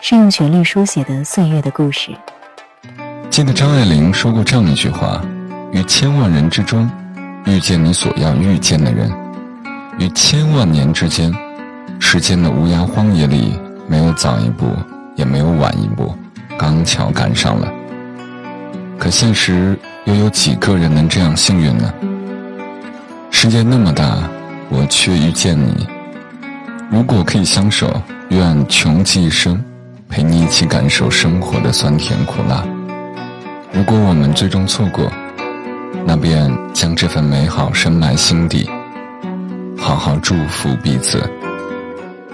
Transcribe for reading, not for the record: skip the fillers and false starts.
是用旋律书写的岁月的故事。 记得张爱玲说过这样一句话：于千万人之中遇见你所要遇见的人，于千万年之间，时间的无涯荒野里，没有早一步也没有晚一步，刚巧赶上了。可现实又有几个人能这样幸运呢？世界那么大，我却遇见你。如果可以相守，愿穷极一生，陪你一起感受生活的酸甜苦辣。如果我们最终错过，那便将这份美好深埋心底，好好祝福彼此。